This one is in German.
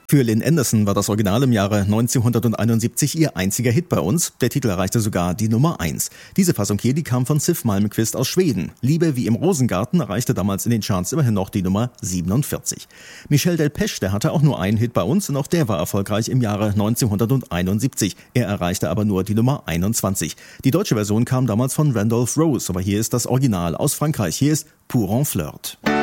Für Lynn Anderson war das Original im Jahre 1971 ihr einziger Hit bei uns. Der Titel erreichte sogar die Nummer 1. Diese Fassung hier, die kam von Siw Malmkvist aus Schweden. Liebe wie im Rosengarten erreichte damals in den Charts immerhin noch die Nummer 47. Michel Delpech, der hatte auch nur einen Hit bei uns und auch der war erfolgreich im Jahre 1971. Er erreichte aber nur die Nummer 21. Die deutsche Version kam damals von Randolph Rose, aber hier ist das Original aus Frankreich. Hier ist Pour un flirt.